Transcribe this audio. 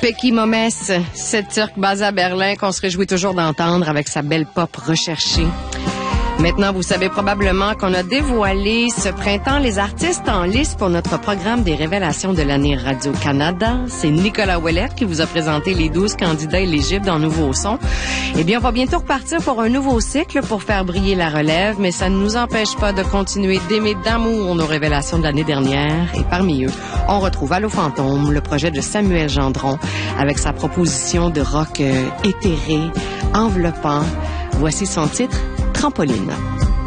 Pecky Momes, cette Turque basée à Berlin qu'on se réjouit toujours d'entendre avec sa belle pop recherchée. Maintenant, vous savez probablement qu'on a dévoilé ce printemps les artistes en lice pour notre programme des révélations de l'année Radio-Canada. C'est Nicolas Ouellette qui vous a présenté les 12 candidats éligibles dans Nouveau Son. Eh bien, on va bientôt repartir pour un nouveau cycle pour faire briller la relève, mais ça ne nous empêche pas de continuer d'aimer d'amour nos révélations de l'année dernière. Et parmi eux, on retrouve Allô Fantôme, le projet de Samuel Gendron, avec sa proposition de rock éthéré, enveloppant. Voici son titre, Trampoline.